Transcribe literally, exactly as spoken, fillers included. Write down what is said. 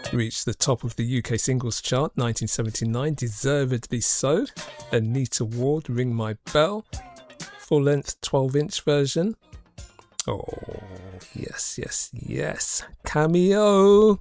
reached the top of the U K singles chart nineteen seventy-nine, deservedly so. Anita Ward, Ring My Bell, full length twelve inch version. Oh, yes, yes, yes. Cameo.